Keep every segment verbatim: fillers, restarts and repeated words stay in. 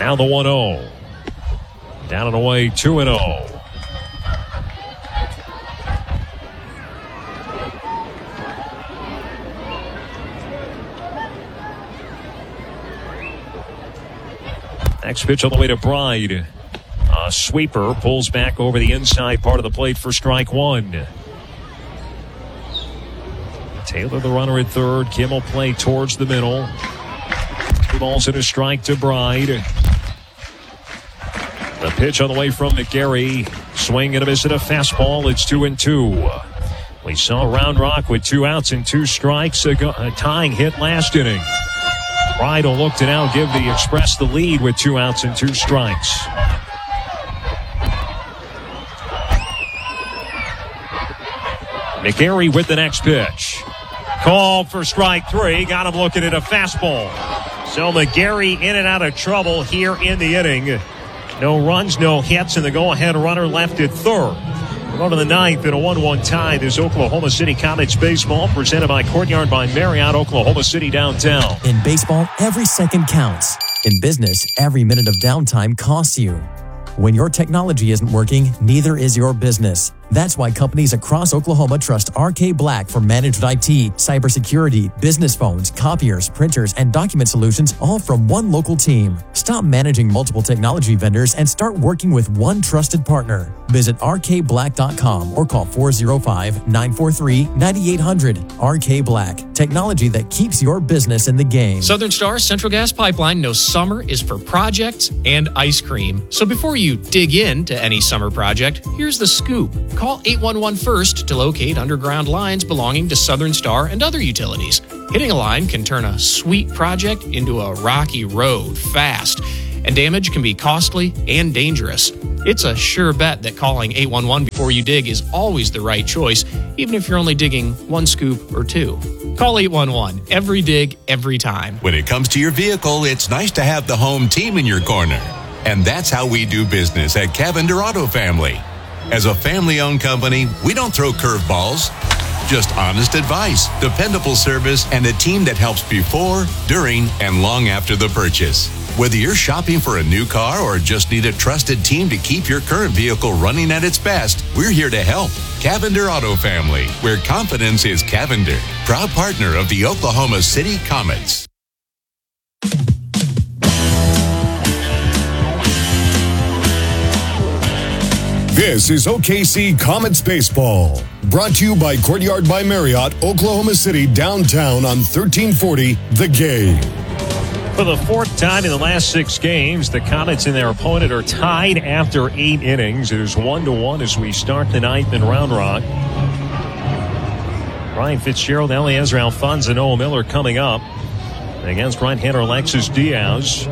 Now the one oh. Down and away, two and oh. Next pitch on the way to Bride. A sweeper pulls back over the inside part of the plate for strike one. Taylor the runner at third. Kim will play towards the middle. Two balls and a strike to Bride. The pitch on the way from McGarry. Swing and a miss at a fastball. It's two and two. We saw Round Rock with two outs and two strikes. A, go- a tying hit last inning. Bride will look to now give the Express the lead with two outs and two strikes. McGarry with the next pitch. Called for strike three. Got him looking at a fastball. So McGarry in and out of trouble here in the inning. No runs, no hits, and the go-ahead runner left at third. We're going to the ninth in a one one tie. This Oklahoma City Comets baseball presented by Courtyard by Marriott, Oklahoma City downtown. In baseball, every second counts. In business, every minute of downtime costs you. When your technology isn't working, neither is your business. That's why companies across Oklahoma trust R K Black for managed I T, cybersecurity, business phones, copiers, printers, and document solutions, all from one local team. Stop managing multiple technology vendors and start working with one trusted partner. Visit r k black dot com or call four oh five, nine four three, nine eight hundred. R K Black, technology that keeps your business in the game. Southern Star Central Gas Pipeline knows summer is for projects and ice cream. So before you dig into any summer project, here's the scoop. Call eight one one FIRST to locate underground lines belonging to Southern Star and other utilities. Hitting a line can turn a sweet project into a rocky road fast, and damage can be costly and dangerous. It's a sure bet that calling eight one one before you dig is always the right choice, even if you're only digging one scoop or two. Call eight one one. Every dig, every time. When it comes to your vehicle, it's nice to have the home team in your corner. And that's how we do business at Cavender Auto Family. As a family-owned company, we don't throw curveballs, just honest advice, dependable service, and a team that helps before, during, and long after the purchase. Whether you're shopping for a new car or just need a trusted team to keep your current vehicle running at its best, we're here to help. Cavender Auto Family, where confidence is Cavender. Proud partner of the Oklahoma City Comets. This is O K C Comets Baseball, brought to you by Courtyard by Marriott, Oklahoma City downtown on thirteen forty The Game. For the fourth time in the last six games, the Comets and their opponent are tied after eight innings. It is one to one as we start the ninth in Round Rock. Ryan Fitzgerald, Eliezer Alfonso, and Noah Miller coming up against right-hander Alexis Diaz.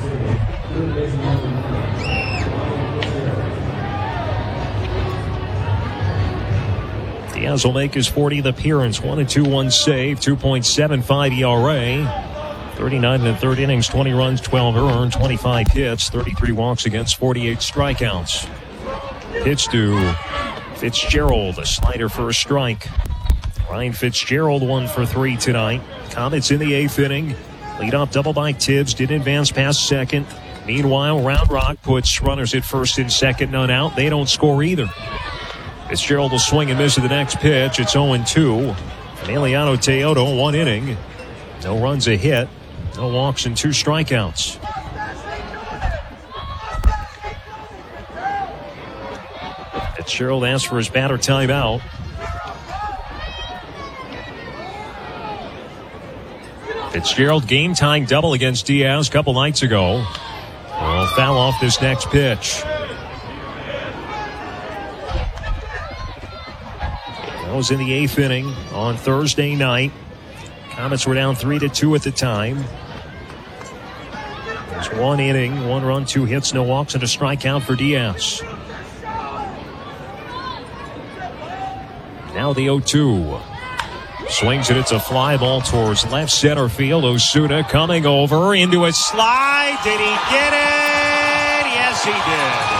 Diaz will make his fortieth appearance. one and two one save, two point seven five E R A. thirty-nine in the third innings, twenty runs, twelve earned, twenty-five hits, thirty-three walks against forty-eight strikeouts. Pitch to Fitzgerald, a slider for a strike. Ryan Fitzgerald one for three tonight. Comets in the eighth inning. Lead off double by Tibbs, didn't advance past second. Meanwhile, Round Rock puts runners at first and second, none out. They don't score either. Fitzgerald will swing and miss at the next pitch. It's oh and two. Emiliano Teodo, one inning. No runs, a hit. No walks and two strikeouts. Fitzgerald asks for his batter timeout. Fitzgerald game-tying double against Diaz a couple nights ago. Will foul off this next pitch. That was in the eighth inning on Thursday night. Comets were down three to two at the time. There's one inning, one run, two hits, no walks, and a strikeout for Diaz. Now the oh two. Swings it, it's a fly ball towards left center field. Osuna coming over into a slide. Did he get it? Yes, he did.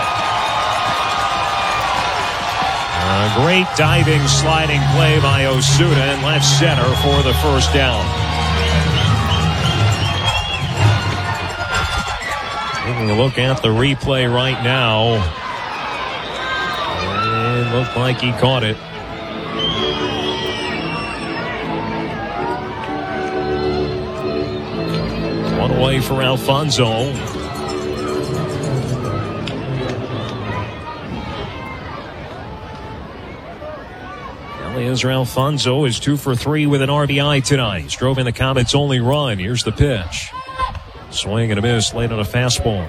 A great diving, sliding play by Osuna in left center for the first down. Taking a look at the replay right now. It looked like he caught it. One away for Alfonso. Eliezer Alfonso is two for three with an R B I tonight. He's drove in the Comets' only run. Here's the pitch. Swing and a miss late on a fastball.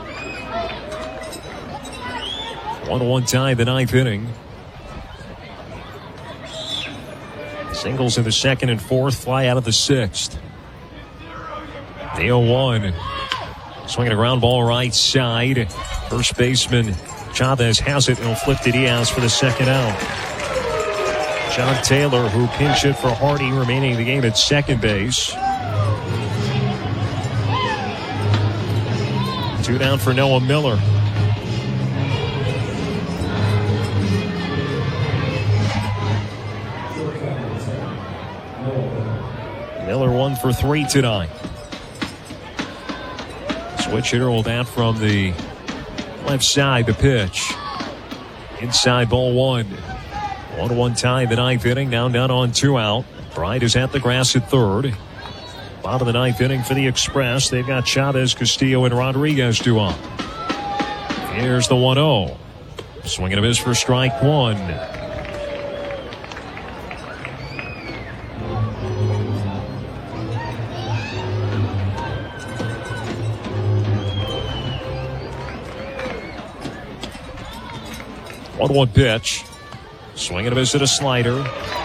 one one tie the ninth inning. Singles in the second and fourth, fly out of the sixth. The oh one. Swinging a ground ball right side. First baseman Chavez has it and will flip to Diaz for the second out. John Taylor, who pinch hit for Hardy, remaining in the game at second base. Two down for Noah Miller. Miller one for three tonight. Switch hitter will bat from the left side. The pitch. Inside ball one. one one tie the ninth inning. Now down on two out. Bright is at the grass at third. Bottom of the ninth inning for the Express. They've got Chavez, Castillo, and Rodriguez due on. Here's the one oh. Swing and a miss for strike one. one one pitch. Swing and a miss at a slider.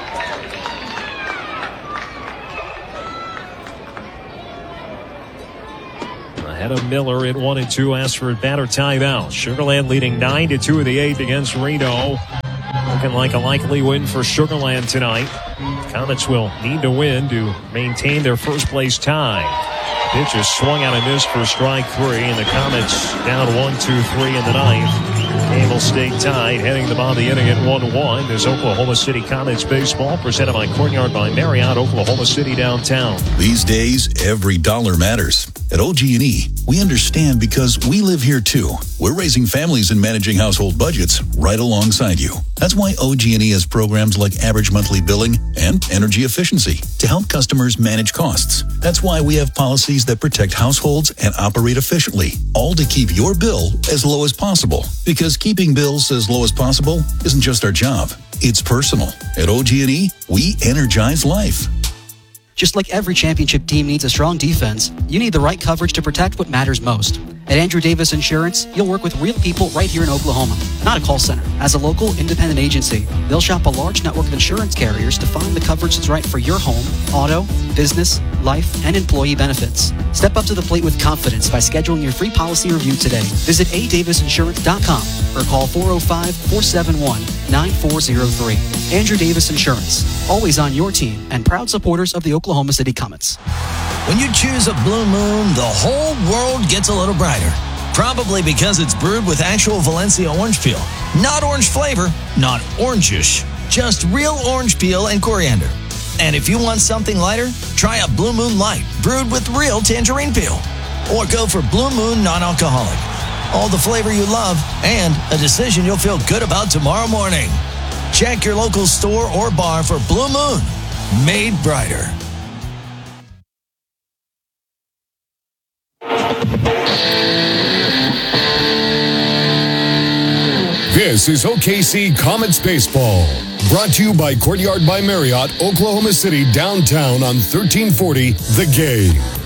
Ahead of Miller at one and two. Asks for a batter timeout. Sugarland leading nine to two in the eighth against Reno. Looking like a likely win for Sugarland tonight. Comets will need to win to maintain their first place tie. Pitch is swung out and missed for strike three, and the Comets down one, two, three in the ninth. Game will stay tied, heading the bottom of the inning at one one. There's Oklahoma City Comets baseball, presented by Courtyard by Marriott, Oklahoma City downtown. These days, every dollar matters. At O G and E, we understand because we live here too. We're raising families and managing household budgets right alongside you. That's why O G and E has programs like average monthly billing and energy efficiency to help customers manage costs. That's why we have policies that protect households and operate efficiently, all to keep your bill as low as possible. Because keeping bills as low as possible isn't just our job, it's personal. At O G and E, we energize life. Just like every championship team needs a strong defense, you need the right coverage to protect what matters most. At Andrew Davis Insurance, you'll work with real people right here in Oklahoma, not a call center. As a local independent agency, they'll shop a large network of insurance carriers to find the coverage that's right for your home, auto, business, life, and employee benefits. Step up to the plate with confidence by scheduling your free policy review today. Visit a davis insurance dot com or call four oh five, four seven one, nine four oh three. Andrew Davis Insurance, always on your team and proud supporters of the Oklahoma City Comets. When you choose a Blue Moon, the whole world gets a little brighter. Probably because it's brewed with actual Valencia orange peel. Not orange flavor, not orangish, just real orange peel and coriander. And if you want something lighter, try a Blue Moon Light, brewed with real tangerine peel. Or go for Blue Moon non-alcoholic. All the flavor you love and a decision you'll feel good about tomorrow morning. Check your local store or bar for Blue Moon, made brighter. This is O K C Comets Baseball. Brought to you by Courtyard by Marriott, Oklahoma City downtown on thirteen forty The Game.